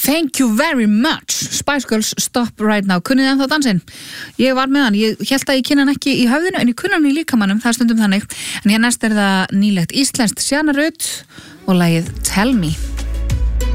Thank you very much. Spice Girls, Stop Right Now. Kunnið ennþá dansinn? Ég var með hann, ég hélt að ég kynna hann ekki í höfðinu en ég kunna hann í líkamannum, það er stundum þannig. En hér næst það nýlegt íslenskt Sjana Rut og lagið Tell Me.